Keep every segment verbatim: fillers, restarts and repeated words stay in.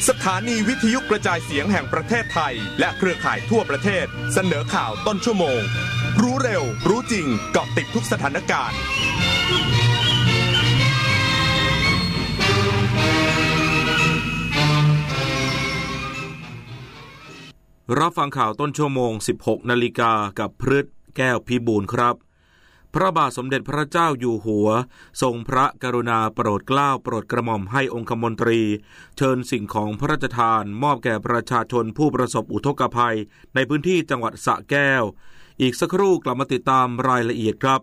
สถานีวิทยุกระจายเสียงแห่งประเทศไทยและเครือข่ายทั่วประเทศเสนอข่าวต้นชั่วโมงรู้เร็วรู้จริงเกาะติดทุกสถานการณ์รับฟังข่าวต้นชั่วโมง สิบหกนาฬิกากับพฤทธิ์แก้วพิบูลครับพระบาทสมเด็จพระเจ้าอยู่หัวทรงพระกรุณาโปรดเกล้าโปรดกระหม่อมให้องคมนตรีเชิญสิ่งของพระราชทานมอบแก่ประชาชนผู้ประสบอุทกภัยในพื้นที่จังหวัดสระแก้วอีกสักครู่กลับมาติดตามรายละเอียดครับ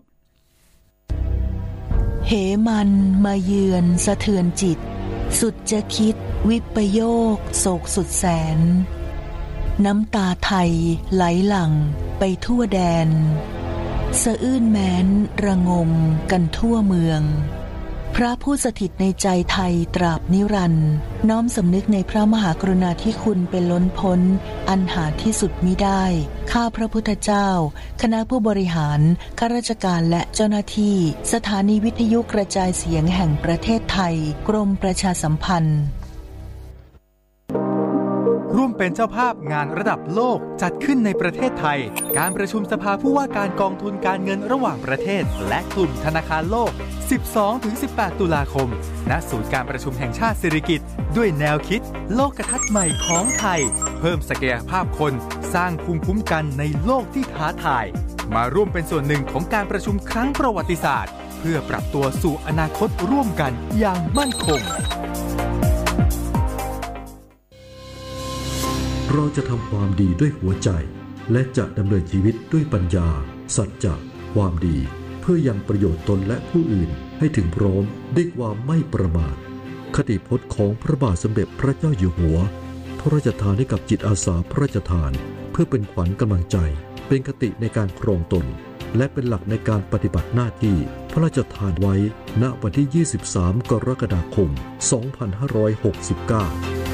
เหมันมาเยือนสะเทือนจิตสุดจะคิดวิปโยคโศกสุดแสนน้ำตาไทยไหลหลั่งไปทั่วแดนสะอื้นแม้นระงมกันทั่วเมืองพระผู้สถิตในใจไทยตราบนิรันดร์น้อมสำนึกในพระมหากรุณาธิคุณเป็นล้นพ้นอันหาที่สุดมิได้ข้าพระพุทธเจ้าคณะผู้บริหารข้าราชการและเจ้าหน้าที่สถานีวิทยุกระจายเสียงแห่งประเทศไทยกรมประชาสัมพันธ์ร่วมเป็นเจ้าภาพงานระดับโลกจัดขึ้นในประเทศไทยการประชุมสภาผู้ว่าการกองทุนการเงินระหว่างประเทศและกลุ่มธนาคารโลก สิบสองถึงสิบแปด ตุลาคมณศูนย์การประชุมแห่งชาติสิริกิติ์ด้วยแนวคิดโลกทัศน์ใหม่ของไทยเพิ่มศักยภาพคนสร้างภูมิคุ้มกันในโลกที่ท้าทายมาร่วมเป็นส่วนหนึ่งของการประชุมครั้งประวัติศาสตร์เพื่อปรับตัวสู่อนาคตร่วมกันอย่างมั่นคงเราจะทำความดีด้วยหัวใจและจะดำเนินชีวิตด้วยปัญญาสัจจะความดีเพื่อยังประโยชน์ตนและผู้อื่นให้ถึงพร้อมด้วยความไม่ประมาทคติพจน์ของพระบาทสมเด็จพระเจ้าอยู่หัวพระราชทานให้กับจิตอาสาพระราชทานเพื่อเป็นขวัญกำลังใจเป็นคติในการครองตนและเป็นหลักในการปฏิบัติหน้าที่พระราชทานไว้ณวันที่ยี่สิบสามกรกฎาคมสองพันห้าร้อยหกสิบเก้า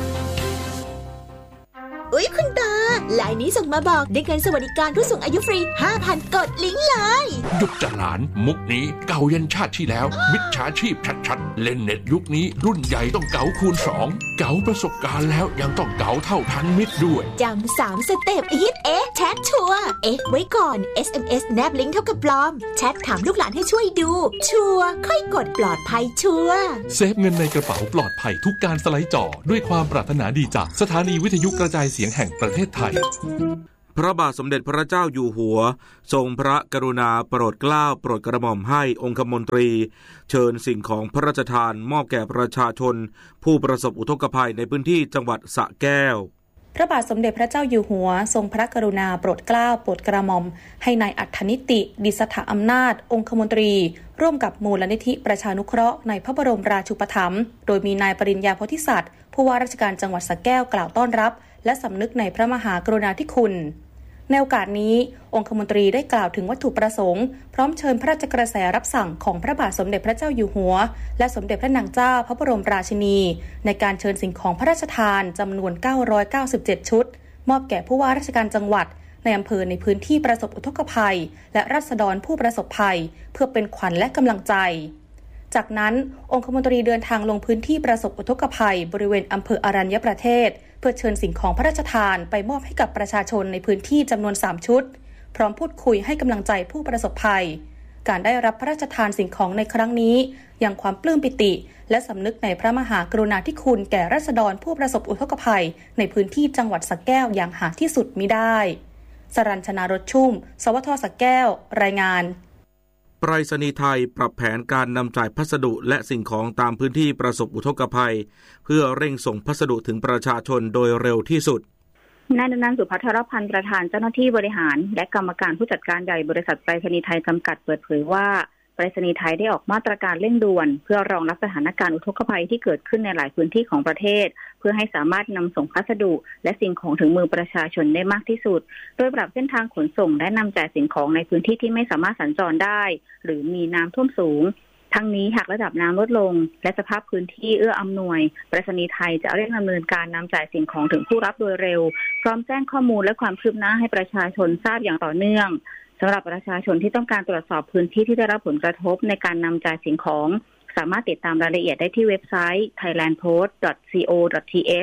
อุ๊ยคุณตาไลน์นี้ส่งมาบอกได้เงินสวัสดิการผู้สูงอายุฟรี ห้าพัน กดลิงก์เลยหยุดจะหลานมุกนี้เก่ายันชาติที่แล้วมิจฉาชีพชัดๆเล่นเน็ตยุคนี้รุ่นใหญ่ต้องเก๋าคูณสองเก๋าประสบการณ์แล้วยังต้องเก๋าเท่าทันมิตรด้วยจำสามสเต็ปฮิตเอ๊ะแชทชัวร์เอ๊ะไว้ก่อน เอส เอ็ม เอส แนบลิงก์เท่ากับปลอมแชทถามลูกหลานให้ช่วยดูชัวร์ค่อยกดปลอดภัยชัวร์เซฟเงินในกระเป๋าปลอดภัยทุกการสไลด์จอด้วยความปรารถนาดีจากสถานีวิทยุกระจายเสียงแห่งประเทศไทยพระบาทสมเด็จพระเจ้าอยู่หัวทรงพระกรุณาโปรดเกล้าโปรดกระหม่อมให้องคมนตรีเชิญสิ่งของพระราชทานมอบแก่ประชาชนผู้ประสบอุทกภัยในพื้นที่จังหวัดสระแก้วพระบาทสมเด็จพระเจ้าอยู่หัวทรงพระกรุณาโปรดเกล้าโปรดกระหม่อมให้นายอัฏฐนิติดิษฐอำนาจองคมนตรีร่วมกับมูลนิธิประชานุเคราะห์ในพระบรมราชูปถัมภ์โดยมีนายปริญญาโพธิสัตว์ผู้ว่าราชการจังหวัดสระแก้วกล่าวต้อนรับและสำนึกในพระมหากรุณาธิคุณในโอกาสนี้องคมนตรีได้กล่าวถึงวัตถุประสงค์พร้อมเชิญพระราชกระแสรับสั่งของพระบาทสมเด็จพระเจ้าอยู่หัวและสมเด็จพระนางเจ้าพระบรมราชินีในการเชิญสิ่งของพระราชทานจำนวนเก้าร้อยเก้าสิบเจ็ดชุดมอบแก่ผู้ว่าราชการจังหวัดในอำเภอในพื้นที่ประสบอุทกภัยและราษฎรผู้ประสบภัยเพื่อเป็นขวัญและกำลังใจจากนั้นองคมนตรีเดินทางลงพื้นที่ประสบอุทกภัยบริเวณอำเภออรัญญประเทศเพื่อเชิญสิ่งของพระราชทานไปมอบให้กับประชาชนในพื้นที่จำนวนสามชุดพร้อมพูดคุยให้กำลังใจผู้ประสบภัยการได้รับพระราชทานสิ่งของในครั้งนี้ยังความปลื้มปิติและสำนึกในพระมหากรุณาธิคุณแก่ราษฎรผู้ประสบอุทกภัยในพื้นที่จังหวัดสระแก้วอย่างหาที่สุดมิได้สรัญชนารถชุ่มสวทสระแก้วรายงานไปรษณีย์ไทยปรับแผนการนำจ่ายพัสดุและสิ่งของตามพื้นที่ประสบอุทกภัยเพื่อเร่งส่งพัสดุถึงประชาชนโดยเร็วที่สุดนายดนันท์ สุภัทรพันธ์ประธานเจ้าหน้าที่บริหารและกรรมการผู้จัดการใหญ่บริษัทไปรษณีย์ไทยจำกัดเปิดเผยว่าไปรษณีย์ไทยได้ออกมาตรการเร่งด่วนเพื่อรองรับสถานการณ์อุทกภัยที่เกิดขึ้นในหลายพื้นที่ของประเทศเพื่อให้สามารถนำส่งพัสดุและสิ่งของถึงมือประชาชนได้มากที่สุดโดยปรับเส้นทางขนส่งและนำจ่ายสิ่งของในพื้นที่ที่ไม่สามารถสัญจรได้หรือมีน้ำท่วมสูงทั้งนี้หากระดับน้ำลดลงและสภาพพื้นที่เอื้ออำนวยไปรษณีย์ไทยจะเร่งดำเนินการนำจ่ายสิ่งของถึงผู้รับโดยเร็วพร้อมแจ้งข้อมูลและความคืบหน้าให้ประชาชนทราบอย่างต่อเนื่องสำหรับประชาชนที่ต้องการตรวจสอบพื้นที่ที่ได้รับผลกระทบในการนำจ่ายสิ่งของสามารถติดตามรายละเอียดได้ที่เว็บไซต์ ไทยแลนด์โพสต์ ดอท ซี โอ ดอท ที เอช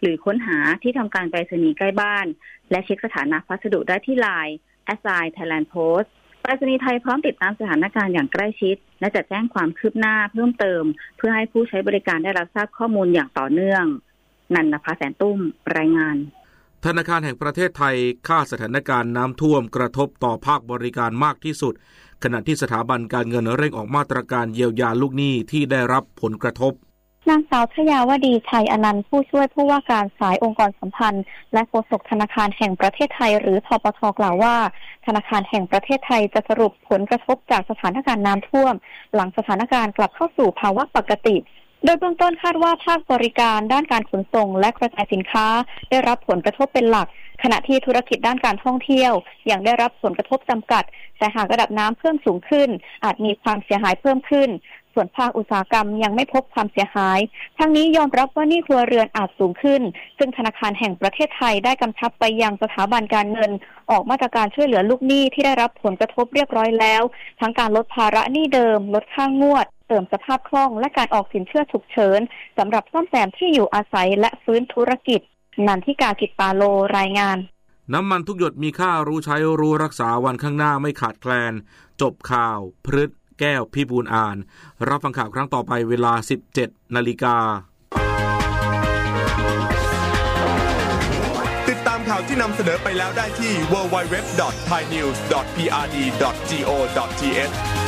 หรือค้นหาที่ทำการไปรษณีย์ใกล้บ้านและเช็คสถานะพัสดุได้ที่ ไลน์ แอท ไซน์ ไทยแลนด์ โพสต์ ไปรษณีย์ไทยพร้อมติดตามสถานการณ์อย่างใกล้ชิดและจะแจ้งความคืบหน้าเพิ่มเติมเพื่อให้ผู้ใช้บริการได้รับทราบข้อมูลอย่างต่อเนื่องนันนภาแสนตุ้มรายงานธนาคารแห่งประเทศไทยคาดสถานการณ์น้ำท่วมกระทบต่อภาคบริการมากที่สุดขณะที่สถาบันการเงินเร่งออกมาตรการเยียวยาลูกหนี้ที่ได้รับผลกระทบนางสาวชยาวดีชัยอนันต์ผู้ช่วยผู้ว่าการสายองค์กรสัมพันธ์และโฆษกธนาคารแห่งประเทศไทยหรือธปท.กล่าวว่าธนาคารแห่งประเทศไทยจะสรุปผลกระทบจากสถานการณ์น้ำท่วมหลังสถานการณ์กลับเข้าสู่ภาวะปกติโดยเบื้องต้นคาดว่าภาคบริการด้านการขนส่งและกระจายสินค้าได้รับผลกระทบเป็นหลักขณะที่ธุรกิจด้านการท่องเที่ยวยังได้รับผลกระทบจำกัดแต่หากระดับน้ำเพิ่มสูงขึ้นอาจมีความเสียหายเพิ่มขึ้นส่วนภาคอุตสาหกรรมยังไม่พบความเสียหายทั้งนี้ยอมรับว่าหนี้ครัวเรือนอาจสูงขึ้นซึ่งธนาคารแห่งประเทศไทยได้กำชับไปยังสถาบันการเงินออกมาตรการช่วยเหลือลูกหนี้ที่ได้รับผลกระทบเรียบร้อยแล้วทั้งการลดภาระหนี้เดิมลดค่างวดเติมสภาพคล่องและการออกสินเชื่อฉุกเฉินสำหรับซ่อมแซมที่อยู่อาศัยและฟื้นธุรกิจนันทิกากิจปาโลรายงานน้ำมันทุกหยดมีค่ารู้ใช้รู้รักษาวันข้างหน้าไม่ขาดแคลนจบข่าวพฤษแก้วพิบูลอ่านรับฟังข่าวครั้งต่อไปเวลา สิบเจ็ดนาฬิกาติดตามข่าวที่นำเสนอไปแล้วได้ที่ ดับเบิลยู ดับเบิลยู ดับเบิลยู ดอท ไทยนิวส์ ดอท พี อาร์ ดี ดอท จี โอ ดอท ที เอช